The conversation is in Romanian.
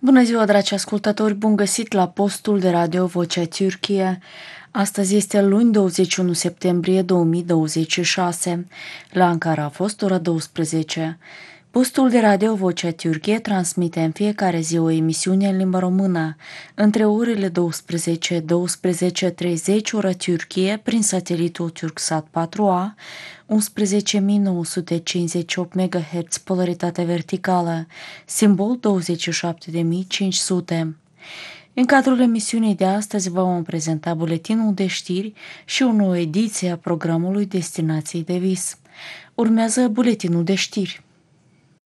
Bună ziua, dragi ascultători! Bun găsit la postul de radio Vocea Türkiye. Astăzi este luni 21 septembrie 2026. La Ankara a fost ora 12. Postul de radio Vocea Türkiye transmite în fiecare zi o emisiune în limba română, între orele 12-12:30 ora Türkiye, prin satelitul Turksat 4A, 11.958 MHz, polaritate verticală, simbol 27.500. În cadrul emisiunii de astăzi vă vom prezenta buletinul de știri și o nouă ediție a programului Destinații de Vis. Urmează buletinul de știri.